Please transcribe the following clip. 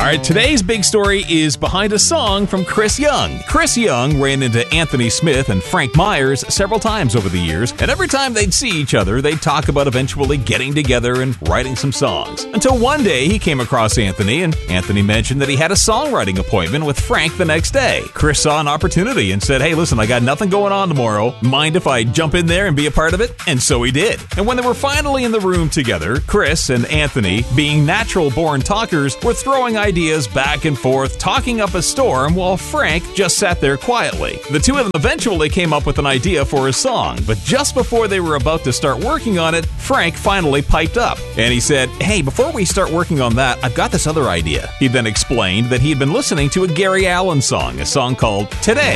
right, today's big story is behind a song from Chris Young. Chris Young ran into Anthony Smith and Frank Myers several times over the years, and every time they'd see each other, they'd talk about eventually getting together and writing some songs. Until one day, he came across Anthony, and Anthony mentioned that he had a songwriting appointment with Frank the next day. Chris saw an opportunity and said, "Hey, listen, I got nothing going on tomorrow. Mind if I jump in there and be a part of it?" And so he did. And when they were finally in the room together, Chris and Anthony, being natural-born talkers, were throwing ideas back and forth, talking up a storm, while Frank just sat there quietly. The two of them eventually came up with an idea for a song, but just before they were about to start working on it, Frank finally piped up. And he said, "Hey, before we start working on that, I've got this other idea." He then explained that he had been listening to a Gary Allan song, a song called Today.